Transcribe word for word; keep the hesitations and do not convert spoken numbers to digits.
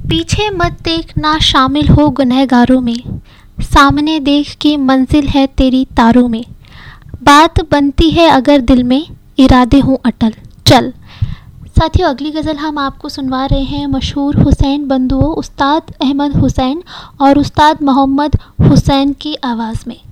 पीछे मत देख ना शामिल हो गुनहगारों में, सामने देख कि मंजिल है तेरी तारों में। बात बनती है अगर दिल में इरादे हों अटल, चल। साथियों, अगली गज़ल हम आपको सुनवा रहे हैं मशहूर हुसैन बंधुओं उस्ताद अहमद हुसैन और उस्ताद मोहम्मद हुसैन की आवाज़ में।